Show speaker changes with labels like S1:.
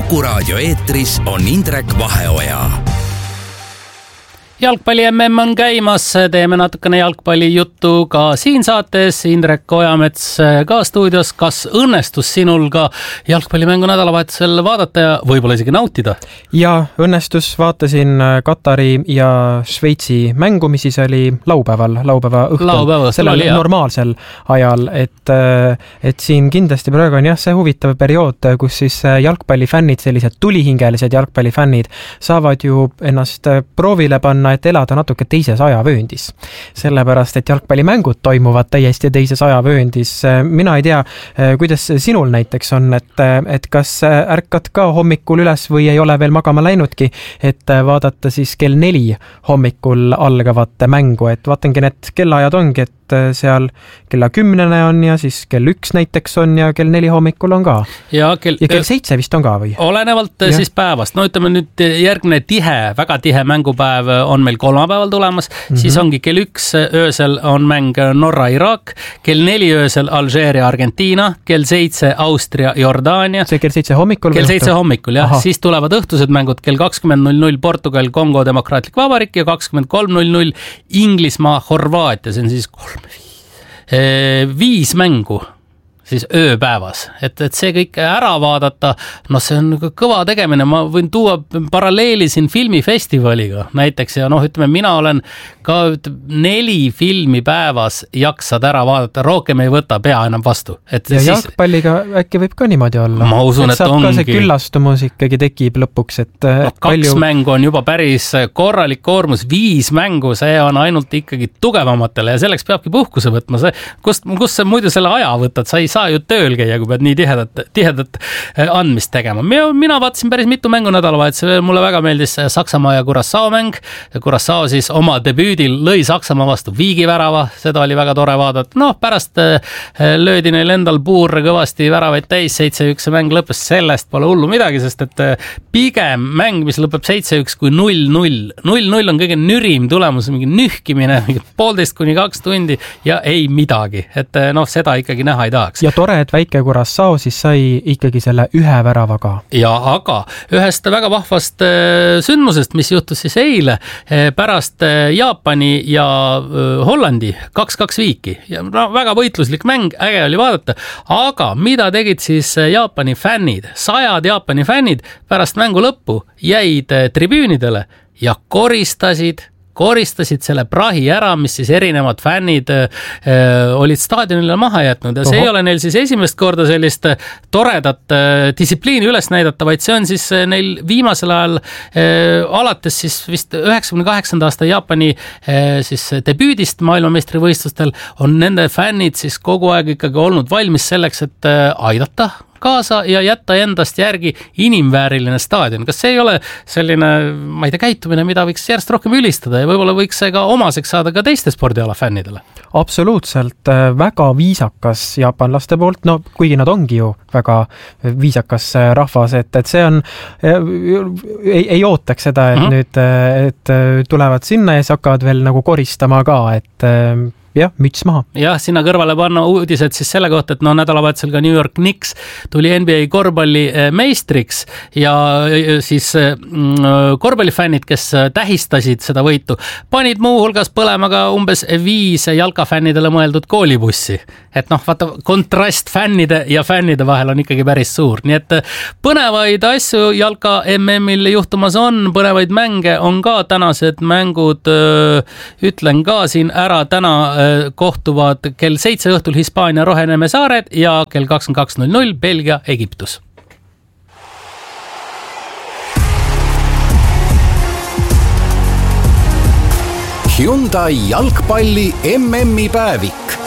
S1: Kuku Raadio eetris on Indrek Vaheoja.
S2: Jalgpalli MM on käimas, teeme natukene jalgpallijuttu ka siin saates. Indrek Ojamets ka stuudios. Kas õnnestus sinul ka jalgpallimängu nädalavahetusel vaadata ja võib-olla isegi nautida?
S3: Ja õnnestus, vaatasin Katari ja Šveitsi mängu, mis siis oli laupäeva õhtul, sellel normaalsel ajal, et siin kindlasti praegu on see huvitav periood, kus siis jalgpallifännid, sellised tulihingelised jalgpallifännid saavad ju ennast proovile panna, et elada natuke teises ajavööndis. Sellepärast, et jalgpallimängud toimuvad täiesti teises ajavööndis. Mina ei tea, kuidas sinul näiteks on, et kas ärkad ka hommikul üles või ei ole veel magama läinudki, et vaadata siis kell 4 hommikul algavat mängu, et vaatangi, need kellaajad ongi, et seal kella 10 on ja siis kell 1 näiteks on ja kell 4 hommikul on ka. Ja kell 7 vist on ka või?
S2: Olenevalt siis päevast. No ütleme nüüd järgmine väga tihe mängupäev on meil kolmapäeval tulemas, siis ongi kell 1 öösel on mäng Norra-Iraak, kell 4 öösel Alžeeria-Argentiina, kell 7 Austria-Jordaania.
S3: See kell 7 hommikul?
S2: Kell 7 hommikul, jah. Siis tulevad õhtused mängud kell 20.00 Portugal, Kongo Demokraatlik Vabariik ja 23.00 Inglismaa, Horvaatia. See on siis 5 mängu siis ööpäevas, et see kõik ära vaadata, no see on kõva tegemine. Ma võin tuua paralleeli siin filmifestivaliga näiteks ja ütleme, mina olen ka 4 filmi päevas jaksad ära vaadata, rohkem ei võta pea enam vastu.
S3: Ja siis jalgpalliga äkki võib ka niimoodi olla.
S2: Ma usun, et
S3: saab
S2: ongi.
S3: Ka see küllastumus ikkagi tekib lõpuks, et
S2: 2 mängu on juba päris korralik koormus, 5 mängu, see on ainult ikkagi tugevamatele ja selleks peabki puhkuse võtma. Kust sa muidu selle aja võtad? Sa ei saa ju tööl käia, kui pead nii tihedat andmist tegema. Mina vaatasin päris mitu mängu nädalavahetusel, mulle väga meeldis Saksamaa ja Curaçao mäng. Curaçao siis oma debüüdil lõi Saksamaa vastu viigivärava, seda oli väga tore vaadata. Pärast löödi neil endal puur kõvasti väravaid täis, 7-1 mäng lõppes, sellest pole hullu midagi, sest et pigem mäng, mis lõpeb 7-1 kui 0-0. 0-0 on kõige nürim tulemus, mingi nühkimine, 1,5 kuni 2 tundi ja ei midagi. Et seda ikkagi näha ei tahaks.
S3: Ja tore, et väike Curaçao siis sai ikkagi selle 1 väravaga.
S2: Ja aga ühest väga vahvast sündmusest, mis juhtus siis eile pärast Jaapani ja Hollandi 2-2 viiki. Ja väga võitluslik mäng, äge oli vaadata. Aga mida tegid siis Jaapani fännid? 100 Jaapani fännid pärast mängu lõppu jäid tribüünidele ja koristasid selle prahi ära, mis siis erinevad fännid olid staadionile maha jätnud ja see ei ole neil siis esimest korda sellist toredat distsipliini üles näidata, vaid see on siis neil viimasel ajal alates siis vist 98. aasta Jaapani siis debüüdist maailmameistrivõistlustel on nende fännid siis kogu aeg ikkagi olnud valmis selleks, et aidata kaasa ja jätta endast järgi inimvääriline staadion. Kas see ei ole selline, ma ei tea, käitumine, mida võiks järjest rohkem ülistada ja võib-olla võiks see ka omaseks saada ka teiste spordiala fännidele?
S3: Absoluutselt, väga viisakas jaapanlaste poolt, kuigi nad ongi ju väga viisakas rahvas, et see on, ei ootaks seda, et nüüd et tulevad sinna ja siis hakkavad veel nagu koristama ka, et jah, müts maha. Jah, sinna kõrvale panna uudised siis selle kohta, et nädalavahetusel ka New York Knicks tuli NBA korvpalli meistriks ja siis korvpallifännid, kes tähistasid seda võitu, panid muu hulgas põlema ka umbes 5 jalkafännidele mõeldud koolibussi. Et vaata, kontrast fännide ja fännide vahel on ikkagi päris suur. Nii et põnevaid asju jalka MM-il juhtumas on, põnevaid mänge on ka tänased mängud, ütlen ka siin ära, täna kohtuvad kell 7 õhtul Hispaania Roheneme saared ja kell 22.00 Belgia Egiptus.
S1: Hyundai jalgpalli MM-i päevik.